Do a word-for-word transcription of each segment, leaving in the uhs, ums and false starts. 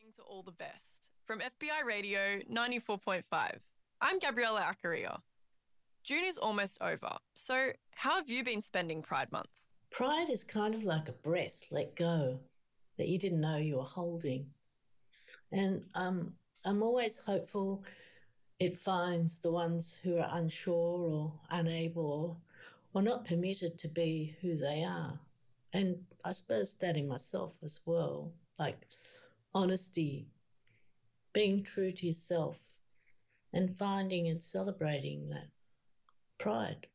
To All the Best from F B I Radio ninety-four point five. I'm Gabriella Acaria. June is almost over, so how have you been spending Pride Month? Pride is kind of like a breath let go that you didn't know you were holding. And um, I'm always hopeful it finds the ones who are unsure or unable or, or not permitted to be who they are. And I suppose that in myself as well, like honesty, being true to yourself and finding and celebrating that pride.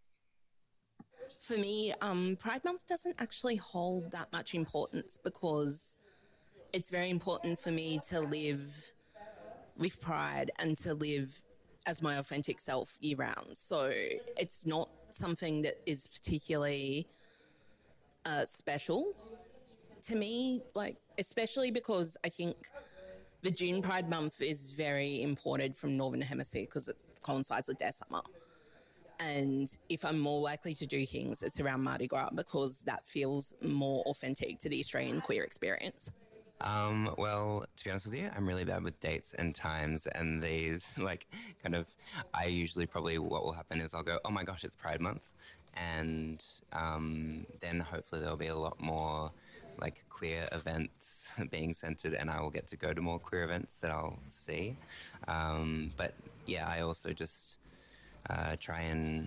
For me, um, Pride Month doesn't actually hold that much importance because it's very important for me to live with pride and to live as my authentic self year round. So it's not something that is particularly uh, special to me, like especially because I think the June Pride Month is very imported from Northern Hemisphere because it coincides with their summer. And if I'm more likely to do things, it's around Mardi Gras because that feels more authentic to the Australian queer experience. Um, well, to be honest with you, I'm really bad with dates and times and these, like, kind of, I usually probably what will happen is I'll go, oh my gosh, it's Pride Month. And um, then hopefully there'll be a lot more, like, queer events being centred and I will get to go to more queer events that I'll see. Um, but, yeah, I also just uh, try and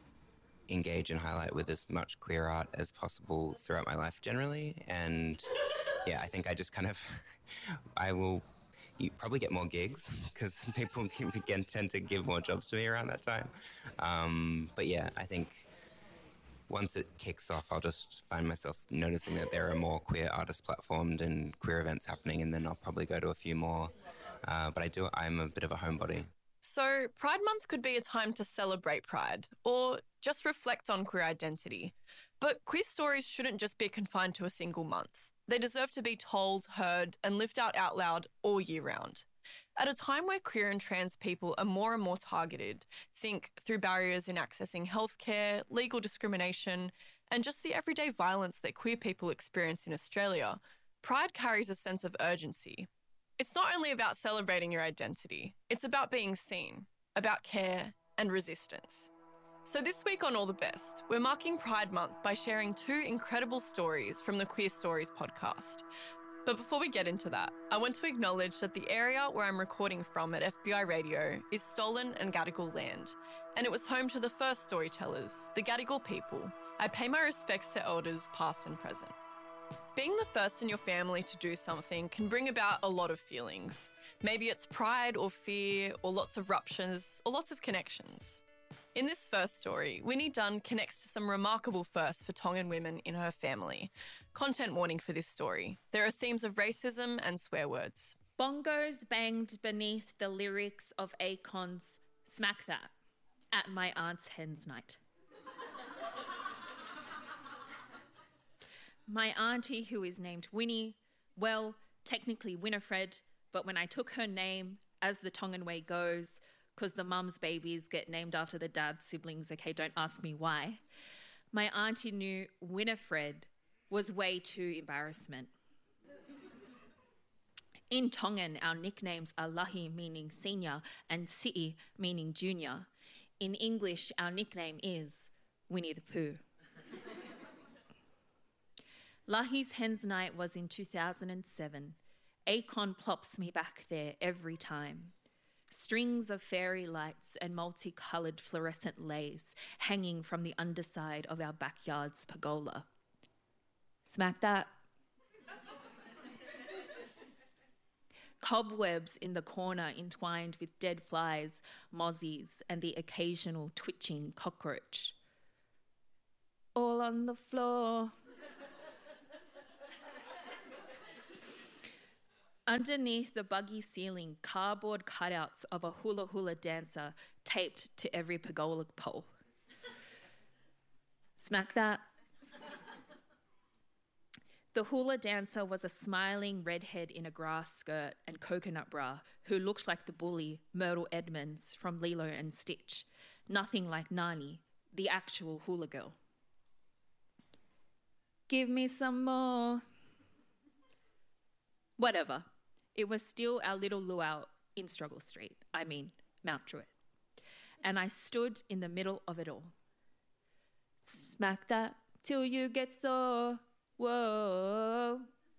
engage and highlight with as much queer art as possible throughout my life generally. And yeah, I think I just kind of, I will you probably get more gigs because people can, can tend to give more jobs to me around that time. Um, but yeah, I think once it kicks off, I'll just find myself noticing that there are more queer artists platformed and queer events happening, and then I'll probably go to a few more. Uh, but I do, I'm a bit of a homebody. So Pride Month could be a time to celebrate pride or just reflect on queer identity. But queer stories shouldn't just be confined to a single month. They deserve to be told, heard, and lived out out loud all year round. At a time where queer and trans people are more and more targeted, think through barriers in accessing healthcare, legal discrimination, and just the everyday violence that queer people experience in Australia, Pride carries a sense of urgency. It's not only about celebrating your identity, it's about being seen, about care and resistance. So this week on All the Best, we're marking Pride Month by sharing two incredible stories from the Queer Stories podcast. But before we get into that, I want to acknowledge that the area where I'm recording from at F B I Radio is stolen and Gadigal land, and it was home to the first storytellers, the Gadigal people. I pay my respects to elders past and present. Being the first in your family to do something can bring about a lot of feelings. Maybe it's pride or fear or lots of ruptures or lots of connections. In this first story, Winnie Dunn connects to some remarkable firsts for Tongan women in her family. Content warning for this story. There are themes of racism and swear words. Bongos banged beneath the lyrics of Akon's Smack That at my aunt's hen's night. My auntie, who is named Winnie, well, technically Winifred, but when I took her name, as the Tongan way goes, because the mum's babies get named after the dad's siblings, okay, don't ask me why, my auntie knew Winifred was way too embarrassment. In Tongan, our nicknames are Lahi, meaning senior, and Si'i, meaning junior. In English, our nickname is Winnie the Pooh. Lahi's Hen's Night was in two thousand seven. Akon plops me back there every time. Strings of fairy lights and multicoloured fluorescent lace hanging from the underside of our backyard's pergola. Smack that. Cobwebs in the corner entwined with dead flies, mozzies, and the occasional twitching cockroach. All on the floor. Underneath the buggy ceiling, cardboard cutouts of a hula hula dancer taped to every pergola pole. Smack that. The hula dancer was a smiling redhead in a grass skirt and coconut bra who looked like the bully Myrtle Edmonds from Lilo and Stitch. Nothing like Nani, the actual hula girl. Give me some more. Whatever. It was still our little luau in Struggle Street, I mean Mount Druitt. And I stood in the middle of it all. Smack that till you get sore, whoa.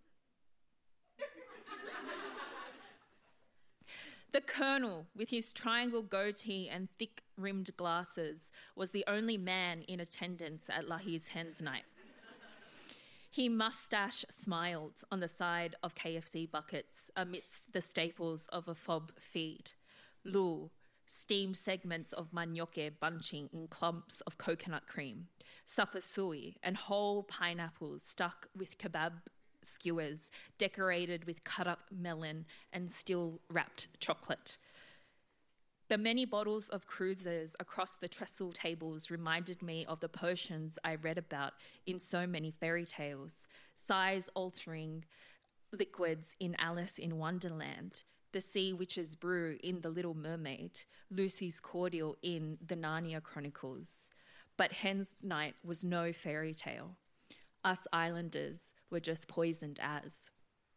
The Colonel, with his triangle goatee and thick-rimmed glasses, was the only man in attendance at Lahi's Hens Night. He mustache smiled on the side of K F C buckets amidst the staples of a fob feed. Lu, steamed segments of manioke bunching in clumps of coconut cream, sapasui, and whole pineapples stuck with kebab skewers decorated with cut-up melon and still wrapped chocolate. The many bottles of cruisers across the trestle tables reminded me of the potions I read about in so many fairy tales, size-altering liquids in Alice in Wonderland, the sea witch's brew in The Little Mermaid, Lucy's cordial in the Narnia Chronicles. But Hen's Night was no fairy tale. Us islanders were just poisoned as.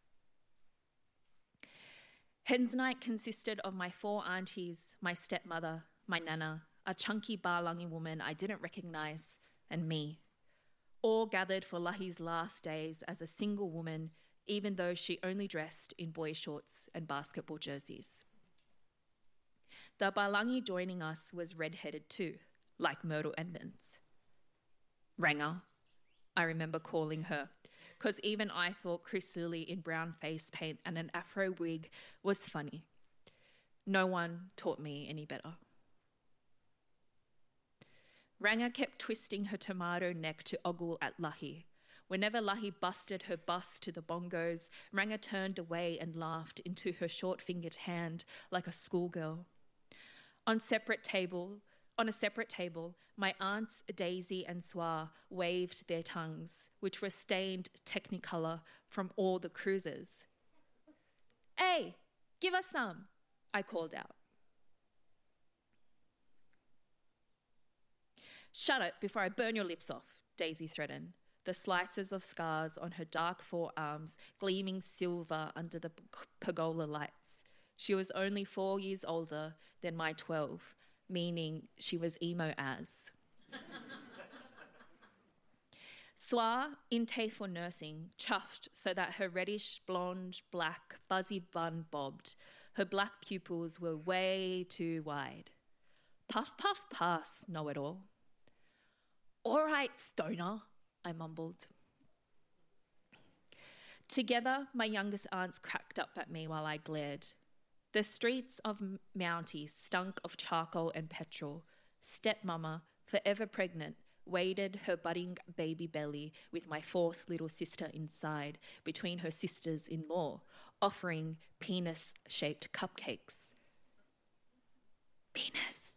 Hen's Night consisted of my four aunties, my stepmother, my nana, a chunky Balangi woman I didn't recognise, and me, all gathered for Lahi's last days as a single woman, even though she only dressed in boy shorts and basketball jerseys. The Balangi joining us was red-headed too, like Myrtle Edmonds. Ranga, I remember calling her, because even I thought Chris Lilly in brown face paint and an afro wig was funny. No one taught me any better. Ranga kept twisting her tomato neck to ogle at Lahi. Whenever Lahi busted her bus to the bongos, Ranga turned away and laughed into her short-fingered hand like a schoolgirl. On separate table, on a separate table, my aunts Daisy and Swa waved their tongues, which were stained technicolor from all the cruises. "Hey, give us some," I called out. "Shut it before I burn your lips off," Daisy threatened, the slices of scars on her dark forearms gleaming silver under the pergola lights. She was only four years older than my twelve, meaning she was emo as. Swa, in TAFE for nursing, chuffed so that her reddish, blonde, black, fuzzy bun bobbed. Her black pupils were way too wide. "Puff, puff, pass, know-it-all." "All right, stoner," I mumbled. Together, my youngest aunts cracked up at me while I glared. The streets of Mountie stunk of charcoal and petrol. Stepmama, forever pregnant, waded her budding baby belly with my fourth little sister inside, between her sisters-in-law, offering penis-shaped cupcakes. Penis.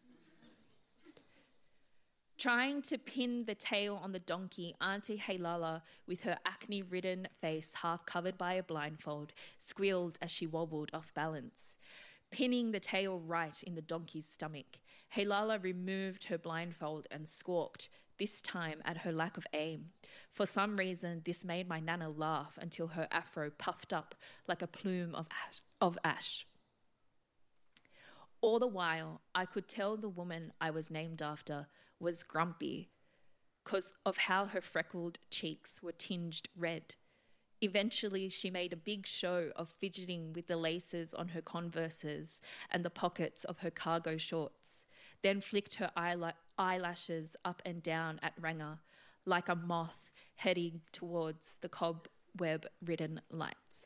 Trying to pin the tail on the donkey, Auntie Haylala, with her acne-ridden face half covered by a blindfold, squealed as she wobbled off balance. Pinning the tail right in the donkey's stomach, Haylala removed her blindfold and squawked, this time at her lack of aim. For some reason, this made my nana laugh until her afro puffed up like a plume of ash. Of ash. All the while, I could tell the woman I was named after was grumpy because of how her freckled cheeks were tinged red. Eventually, she made a big show of fidgeting with the laces on her Converses and the pockets of her cargo shorts, then flicked her eyel- eyelashes up and down at Ranga like a moth heading towards the cobweb-ridden lights.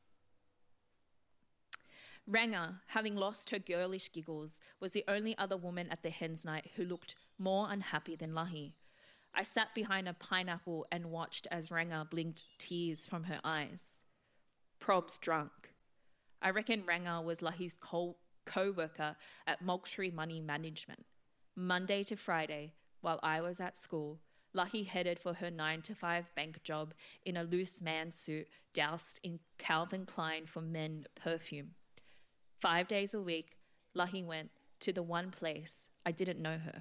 Ranga, having lost her girlish giggles, was the only other woman at the Hens Night who looked more unhappy than Lahi. I sat behind a pineapple and watched as Ranga blinked tears from her eyes. Prob's drunk. I reckon Ranga was Lahi's co- co-worker at Moultrie Money Management. Monday to Friday, while I was at school, Lahi headed for her nine to five bank job in a loose man suit doused in Calvin Klein for Men perfume. Five days a week, Lahi went to the one place I didn't know her.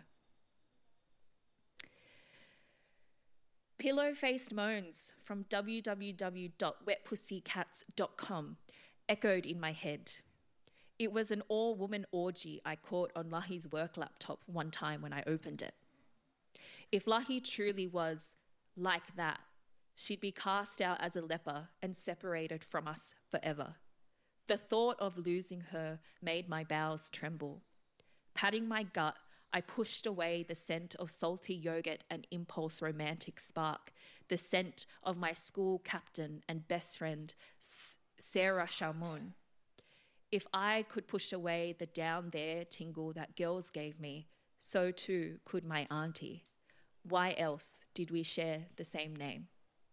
Pillow-faced moans from w w w dot wet pussy cats dot com echoed in my head. It was an all-woman orgy I caught on Lahi's work laptop one time when I opened it. If Lahi truly was like that, she'd be cast out as a leper and separated from us forever. The thought of losing her made my bowels tremble. Patting my gut, I pushed away the scent of salty yogurt and impulse romantic spark, the scent of my school captain and best friend, S- Sarah Shalmoon. If I could push away the down there tingle that girls gave me, so too could my auntie. Why else did we share the same name?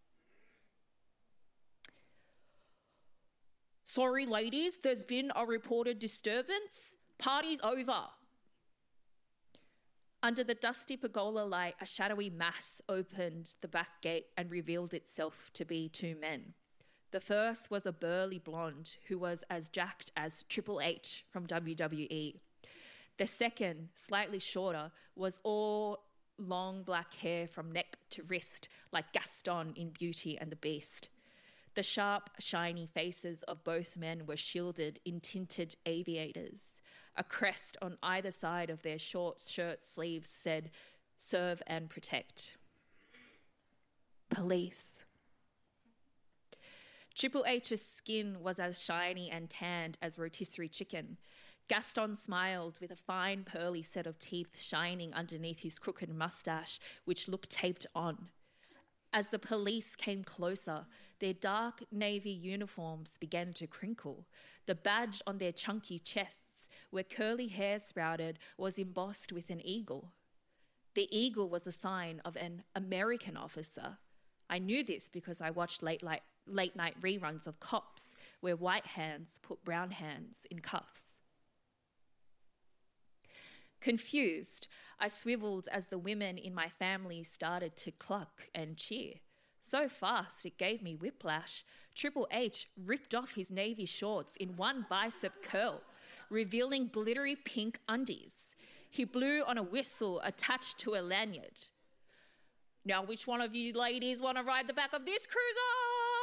Sorry, ladies, there's been a reported disturbance. Party's over. Under the dusty pergola light, a shadowy mass opened the back gate and revealed itself to be two men. The first was a burly blonde who was as jacked as Triple H from W W E. The second, slightly shorter, was all long black hair from neck to wrist, like Gaston in Beauty and the Beast. The sharp, shiny faces of both men were shielded in tinted aviators. A crest on either side of their short shirt sleeves said, "Serve and protect." Police. Triple H's skin was as shiny and tanned as rotisserie chicken. Gaston smiled with a fine pearly set of teeth shining underneath his crooked mustache, which looked taped on. As the police came closer, their dark navy uniforms began to crinkle. The badge on their chunky chests, where curly hair sprouted, was embossed with an eagle. The eagle was a sign of an American officer. I knew this because I watched late, light, late night reruns of Cops, where white hands put brown hands in cuffs. Confused, I swiveled as the women in my family started to cluck and cheer. So fast it gave me whiplash. Triple H ripped off his navy shorts in one bicep curl, revealing glittery pink undies. He blew on a whistle attached to a lanyard. Now, which one of you ladies want to ride the back of this cruiser?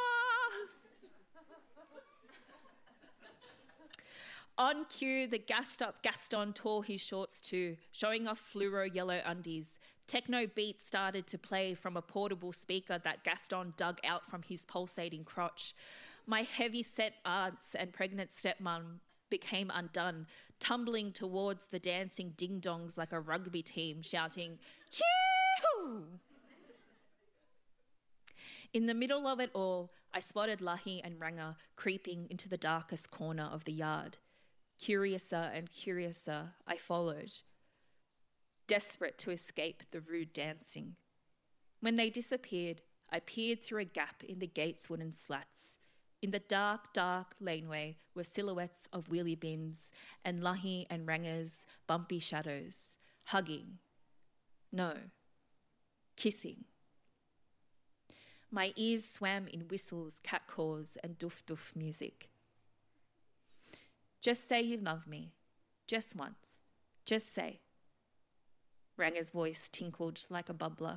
On cue, the gassed-up Gaston tore his shorts too, showing off fluoro yellow undies. Techno beats started to play from a portable speaker that Gaston dug out from his pulsating crotch. My heavy-set aunts and pregnant stepmom became undone, tumbling towards the dancing ding-dongs like a rugby team, shouting, "Chee-hoo!" In the middle of it all, I spotted Lahi and Ranga creeping into the darkest corner of the yard. Curiouser and curiouser, I followed, desperate to escape the rude dancing. When they disappeared, I peered through a gap in the gate's wooden slats. In the dark, dark laneway were silhouettes of wheelie bins and Lahi and Ranga's bumpy shadows, hugging. No, kissing. My ears swam in whistles, catcalls, and doof-doof music. Just say you love me. Just once. Just say. Ranga's voice tinkled like a bubbler.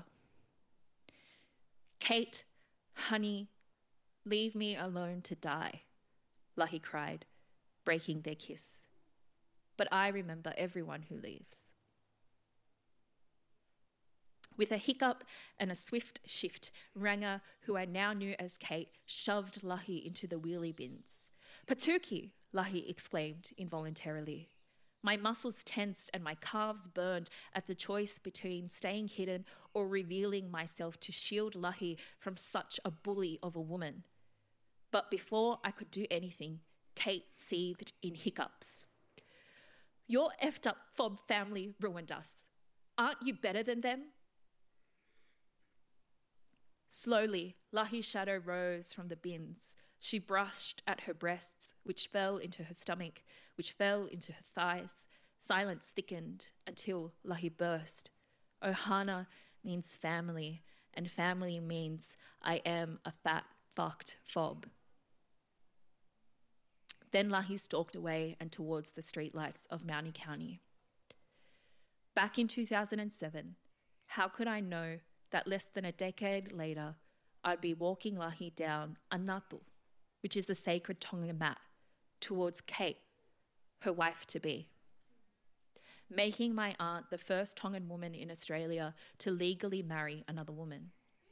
Kate, honey, leave me alone to die, Lahi cried, breaking their kiss. But I remember everyone who leaves. With a hiccup and a swift shift, Ranga, who I now knew as Kate, shoved Lahi into the wheelie bins. "Patuki!" Lahi exclaimed involuntarily. My muscles tensed and my calves burned at the choice between staying hidden or revealing myself to shield Lahi from such a bully of a woman. But before I could do anything, Kate seethed in hiccups. "Your effed up fob family ruined us. Aren't you better than them?" Slowly, Lahi's shadow rose from the bins. She brushed at her breasts, which fell into her stomach, which fell into her thighs. Silence thickened until Lahi burst. Ohana means family, and family means I am a fat, fucked fob. Then Lahi stalked away and towards the streetlights of Mauni County. Back in two thousand seven, how could I know that less than a decade later, I'd be walking Lahi down Anatu, which is the sacred Tongan mat, towards Kate, her wife-to-be, making my aunt the first Tongan woman in Australia to legally marry another woman.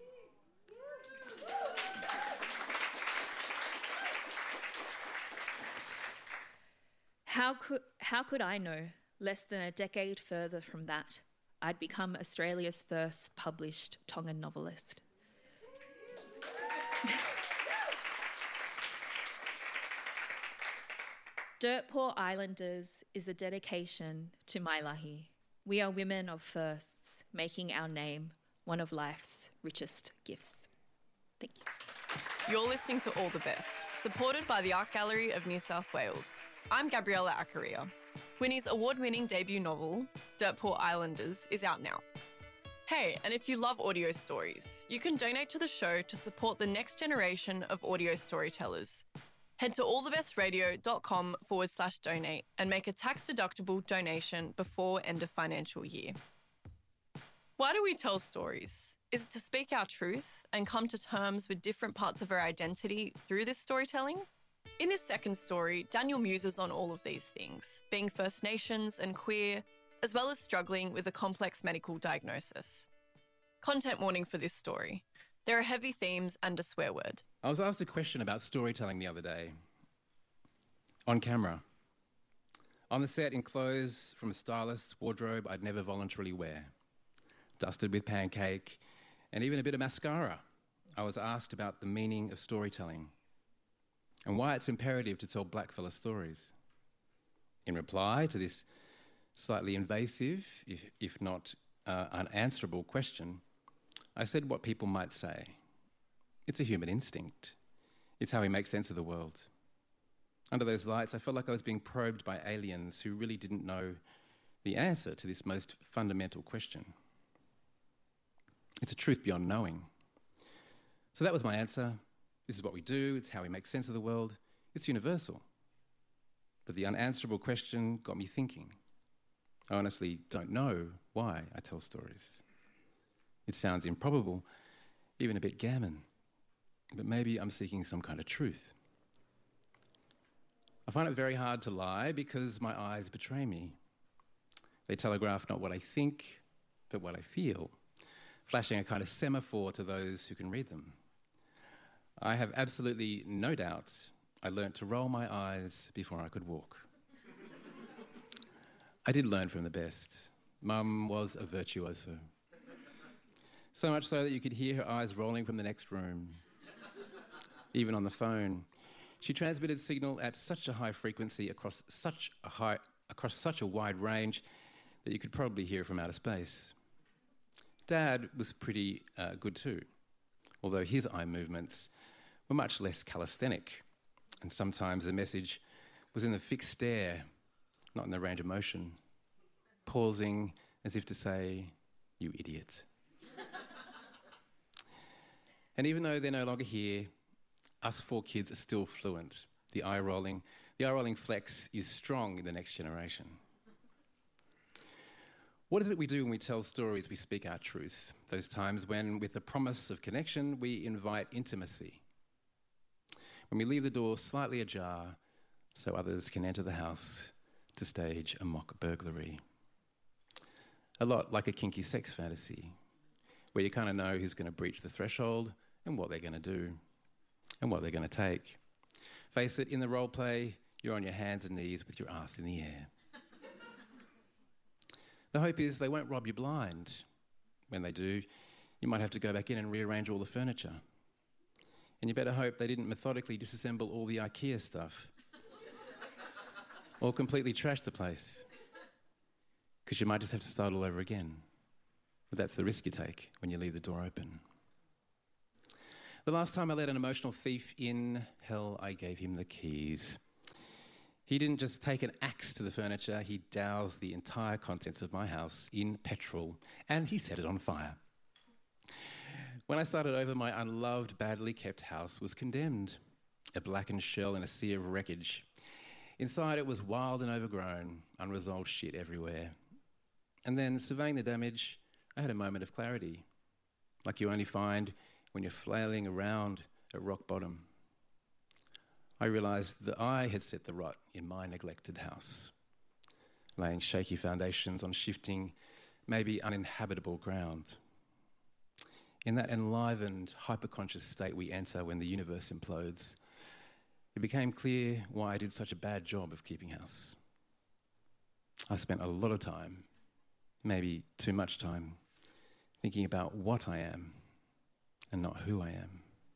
How could, how could I know, less than a decade further from that, I'd become Australia's first published Tongan novelist? Dirt Poor Islanders is a dedication to Mailahi. We are women of firsts, making our name one of life's richest gifts. Thank you. You're listening to All the Best, supported by the Art Gallery of New South Wales. I'm Gabriella Accaria. Winnie's award-winning debut novel, Dirt Poor Islanders, is out now. Hey, and if you love audio stories, you can donate to the show to support the next generation of audio storytellers. Head to allthebestradio.com forward slash donate and make a tax-deductible donation before end of financial year. Why do we tell stories? Is it to speak our truth and come to terms with different parts of our identity through this storytelling? In this second story, Daniel muses on all of these things, being First Nations and queer, as well as struggling with a complex medical diagnosis. Content warning for this story. There are heavy themes and a swear word. I was asked a question about storytelling the other day, on camera. On the set, in clothes from a stylist's wardrobe I'd never voluntarily wear, dusted with pancake, and even a bit of mascara. I was asked about the meaning of storytelling and why it's imperative to tell blackfella stories. In reply to this slightly invasive, if, if not uh, unanswerable question, I said what people might say. It's a human instinct. It's how we make sense of the world. Under those lights, I felt like I was being probed by aliens who really didn't know the answer to this most fundamental question. It's a truth beyond knowing. So that was my answer. This is what we do. It's how we make sense of the world. It's universal. But the unanswerable question got me thinking. I honestly don't know why I tell stories. It sounds improbable, even a bit gammon. But maybe I'm seeking some kind of truth. I find it very hard to lie because my eyes betray me. They telegraph not what I think, but what I feel, flashing a kind of semaphore to those who can read them. I have absolutely no doubt I learnt to roll my eyes before I could walk. I did learn from the best. Mum was a virtuoso. So much so that you could hear her eyes rolling from the next room. Even on the phone, she transmitted signal at such a high frequency across such a high, across such a wide range that you could probably hear from outer space. Dad was pretty uh, good too, although his eye movements were much less calisthenic, and sometimes the message was in the fixed stare, not in the range of motion, pausing as if to say, "You idiot." And even though they're no longer here, us four kids are still fluent. The eye rolling, the eye rolling flex is strong in the next generation. What is it we do when we tell stories? We speak our truth. Those times when, with the promise of connection, we invite intimacy. When we leave the door slightly ajar so others can enter the house to stage a mock burglary. A lot like a kinky sex fantasy, where you kind of know who's going to breach the threshold and what they're going to do and what they're going to take. Face it, in the role play, you're on your hands and knees with your ass in the air. The hope is they won't rob you blind. When they do, you might have to go back in and rearrange all the furniture. And you better hope they didn't methodically disassemble all the IKEA stuff or completely trash the place, because you might just have to start all over again. But that's the risk you take when you leave the door open. The last time I let an emotional thief in, hell, I gave him the keys. He didn't just take an axe to the furniture, he doused the entire contents of my house in petrol, and he set it on fire. When I started over, my unloved, badly kept house was condemned, a blackened shell in a sea of wreckage. Inside it was wild and overgrown, unresolved shit everywhere. And then, surveying the damage, I had a moment of clarity, like you only find when you're flailing around at rock bottom. I realised that I had set the rot in my neglected house, laying shaky foundations on shifting, maybe uninhabitable ground. In that enlivened, hyperconscious state we enter when the universe implodes, it became clear why I did such a bad job of keeping house. I spent a lot of time, maybe too much time, thinking about what I am and not who I am.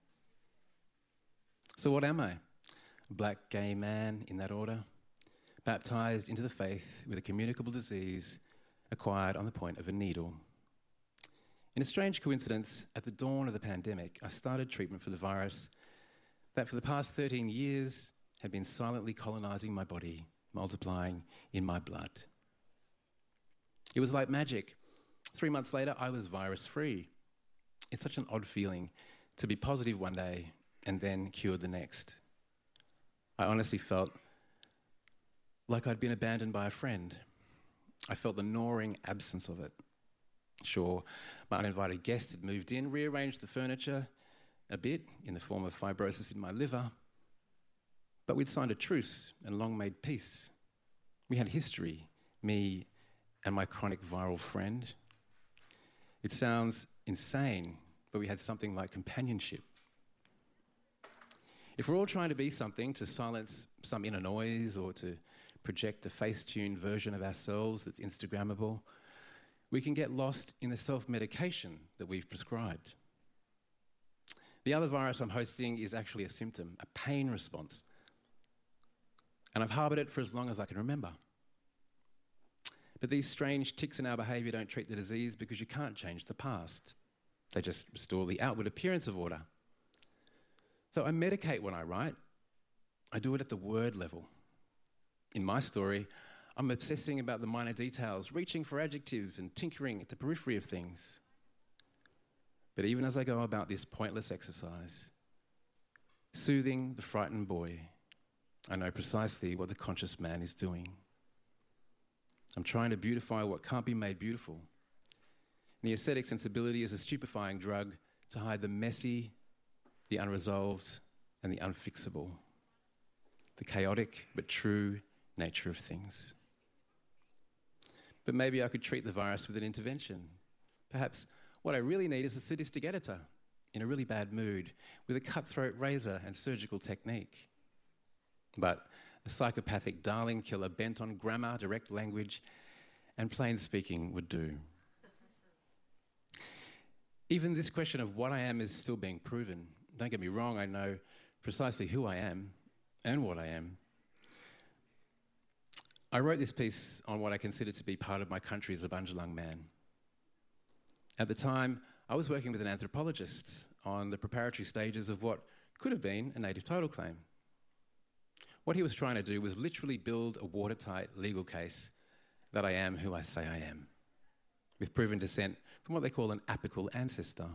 So what am I? A black gay man in that order, baptised into the faith with a communicable disease acquired on the point of a needle. In a strange coincidence, at the dawn of the pandemic, I started treatment for the virus that for the past thirteen years had been silently colonising my body, multiplying in my blood. It was like magic. Three months later, I was virus-free. It's such an odd feeling to be positive one day and then cured the next. I honestly felt like I'd been abandoned by a friend. I felt the gnawing absence of it. Sure, my uninvited guest had moved in, rearranged the furniture a bit in the form of fibrosis in my liver, but we'd signed a truce and long made peace. We had history, me and my chronic viral friend. It sounds insane, but we had something like companionship. If we're all trying to be something to silence some inner noise or to project a face-tuned version of ourselves that's Instagrammable, we can get lost in the self-medication that we've prescribed. The other virus I'm hosting is actually a symptom, a pain response. And I've harboured it for as long as I can remember. But these strange tics in our behaviour don't treat the disease because you can't change the past. They just restore the outward appearance of order. So I medicate when I write. I do it at the word level. In my story, I'm obsessing about the minor details, reaching for adjectives and tinkering at the periphery of things. But even as I go about this pointless exercise, soothing the frightened boy, I know precisely what the conscious man is doing. I'm trying to beautify what can't be made beautiful. And the aesthetic sensibility is a stupefying drug to hide the messy, the unresolved, and the unfixable, the chaotic but true nature of things. But maybe I could treat the virus with an intervention. Perhaps what I really need is a sadistic editor in a really bad mood with a cutthroat razor and surgical technique. But a psychopathic darling killer bent on grammar, direct language, and plain speaking would do. Even this question of what I am is still being proven. Don't get me wrong, I know precisely who I am and what I am. I wrote this piece on what I consider to be part of my country as a Bundjalung man. At the time, I was working with an anthropologist on the preparatory stages of what could have been a native title claim. What he was trying to do was literally build a watertight legal case that I am who I say I am, with proven descent from what they call an apical ancestor.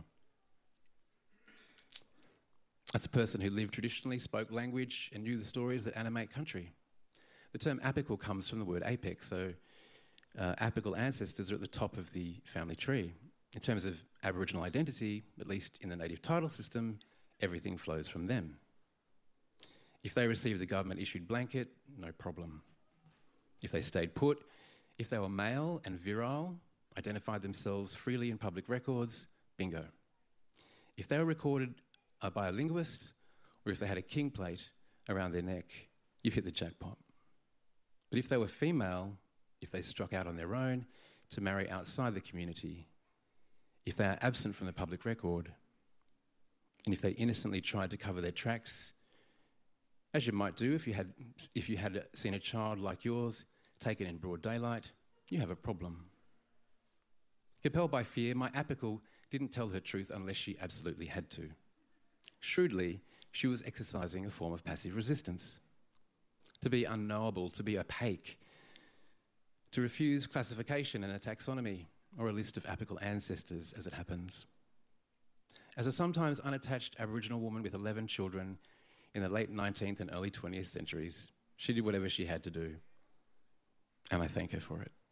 That's a person who lived traditionally, spoke language, and knew the stories that animate country. The term apical comes from the word apex, so uh, apical ancestors are at the top of the family tree. In terms of Aboriginal identity, at least in the native title system, everything flows from them. If they received the government-issued blanket, no problem. If they stayed put, if they were male and virile, identified themselves freely in public records, bingo. If they were recorded uh, by a linguist, or if they had a king plate around their neck, you've hit the jackpot. But if they were female, if they struck out on their own to marry outside the community, if they are absent from the public record, and if they innocently tried to cover their tracks, as you might do if you had, if you had seen a child like yours taken in broad daylight, you have a problem. Compelled by fear, my apical didn't tell her truth unless she absolutely had to. Shrewdly, she was exercising a form of passive resistance. To be unknowable, to be opaque, to refuse classification and a taxonomy, or a list of apical ancestors, as it happens. As a sometimes unattached Aboriginal woman with eleven children in the late nineteenth and early twentieth centuries, she did whatever she had to do, and I thank her for it.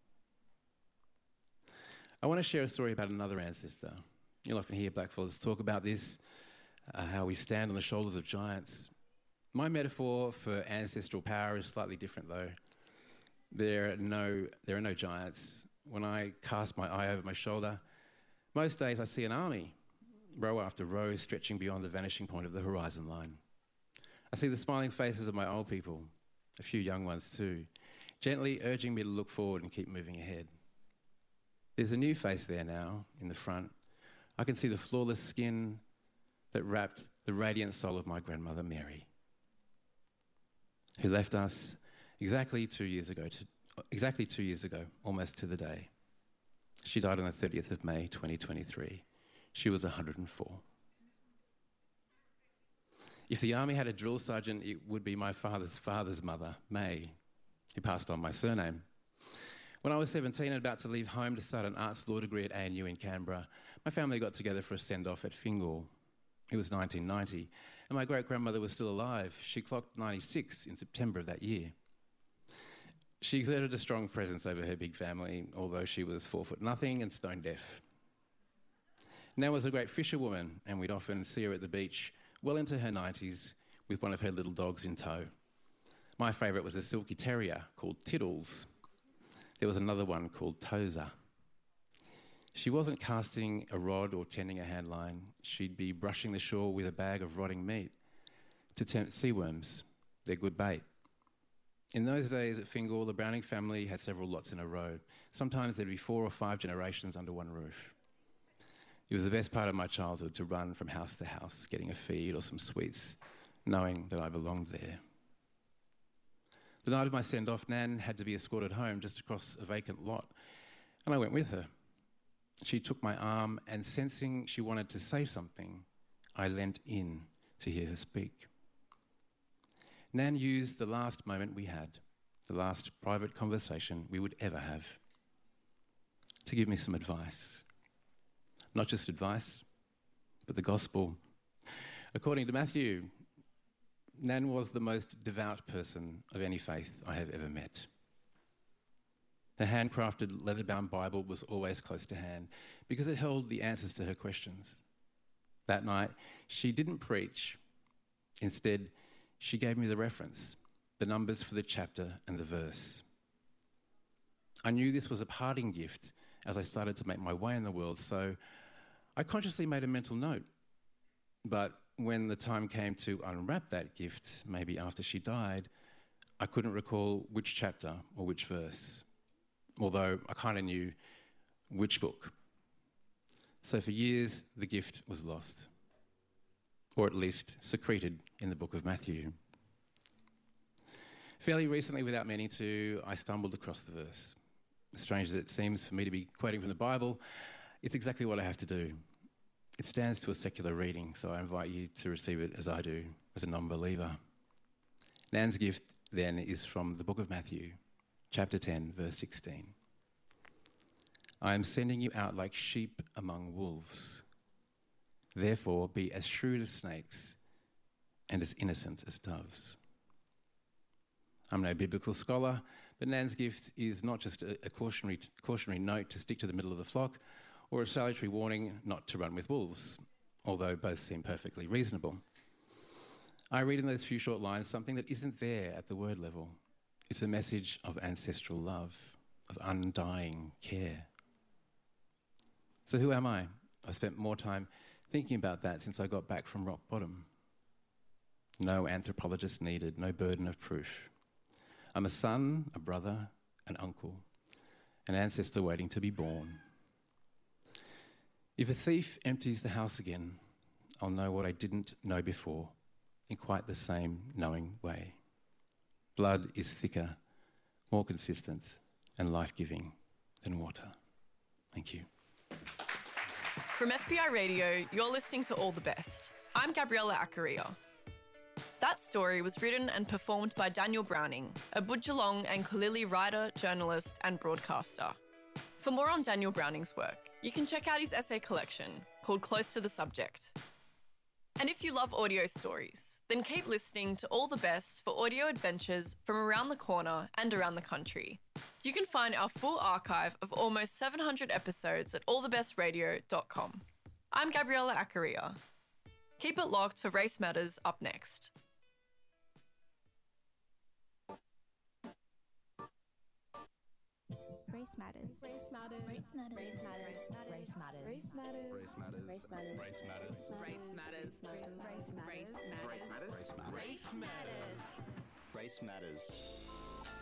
I want to share a story about another ancestor. You'll often hear blackfellas talk about this, uh, how we stand on the shoulders of giants. My metaphor for ancestral power is slightly different, though. There are no, there are no giants. When I cast my eye over my shoulder, most days I see an army, row after row, stretching beyond the vanishing point of the horizon line. I see the smiling faces of my old people, a few young ones too, gently urging me to look forward and keep moving ahead. There's a new face there now, in the front. I can see the flawless skin that wrapped the radiant soul of my grandmother, Mary, who left us exactly two years ago, to, exactly two years ago, almost to the day. She died on the thirtieth of May, twenty twenty-three. She was one hundred and four. If the army had a drill sergeant, it would be my father's father's mother, May, who passed on my surname. When I was seventeen and about to leave home to start an arts law degree at A N U in Canberra, my family got together for a send-off at Fingal. It was nineteen ninety, and my great-grandmother was still alive. She clocked ninety-six in September of that year. She exerted a strong presence over her big family, although she was four foot nothing and stone deaf. Nan was a great fisherwoman, and we'd often see her at the beach, well into her nineties, with one of her little dogs in tow. My favourite was a silky terrier called Tiddles. There was another one called Tozer. She wasn't casting a rod or tending a hand line. She'd be brushing the shore with a bag of rotting meat to tempt seaworms. They're good bait. In those days at Fingal, the Browning family had several lots in a row. Sometimes there'd be four or five generations under one roof. It was the best part of my childhood to run from house to house, getting a feed or some sweets, knowing that I belonged there. The night of my send-off, Nan had to be escorted home just across a vacant lot, and I went with her. She took my arm, and sensing she wanted to say something, I leant in to hear her speak. Nan used the last moment we had, the last private conversation we would ever have, to give me some advice. Not just advice, but the gospel. According to Matthew, Nan was the most devout person of any faith I have ever met. The handcrafted, leather-bound Bible was always close to hand because it held the answers to her questions. That night, she didn't preach. Instead, she gave me the reference, the numbers for the chapter and the verse. I knew this was a parting gift as I started to make my way in the world, so I consciously made a mental note. But when the time came to unwrap that gift, maybe after she died, I couldn't recall which chapter or which verse, although I kind of knew which book. So for years, the gift was lost, or at least secreted in the book of Matthew. Fairly recently, without meaning to, I stumbled across the verse. Strange as it seems for me to be quoting from the Bible, it's exactly what I have to do. It stands to a secular reading, so I invite you to receive it as I do, as a non-believer. Nan's gift, then, is from the book of Matthew, chapter ten, verse sixteen. I am sending you out like sheep among wolves. Therefore, be as shrewd as snakes and as innocent as doves. I'm no biblical scholar, but Nan's gift is not just a, a cautionary, cautionary note to stick to the middle of the flock, or a salutary warning not to run with wolves, although both seem perfectly reasonable. I read in those few short lines something that isn't there at the word level. It's a message of ancestral love, of undying care. So who am I? I've spent more time thinking about that since I got back from rock bottom. No anthropologist needed, no burden of proof. I'm a son, a brother, an uncle, an ancestor waiting to be born. If a thief empties the house again, I'll know what I didn't know before in quite the same knowing way. Blood is thicker, more consistent, and life-giving than water. Thank you. From F B I Radio, you're listening to All the Best. I'm Gabriella Accaria. That story was written and performed by Daniel Browning, a Budjalong and Kulili writer, journalist, and broadcaster. For more on Daniel Browning's work, you can check out his essay collection called Close to the Subject. And if you love audio stories, then keep listening to All the Best for audio adventures from around the corner and around the country. You can find our full archive of almost seven hundred episodes at all the best radio dot com. I'm Gabriella Accaria. Keep it locked for Race Matters up next. Race matters. Race matters. Race matters. Race matters. Race matters. Race matters. Race matters. Race matters. Race matters. Race matters. Race matters. Race matters. Race matters. Race matters. Race matters. Race matters.